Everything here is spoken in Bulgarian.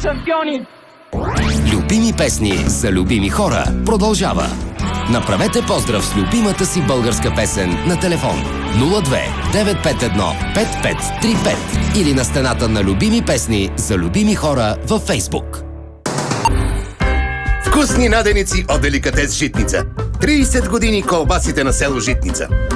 шампиони! Любими песни за любими хора продължава. Направете поздрав с любимата си българска песен на телефон 02 951 5535 или на стената на любими песни за любими хора във Фейсбук. Вкусни наденици от Деликатес Житница. 30 години колбасите на село Житница.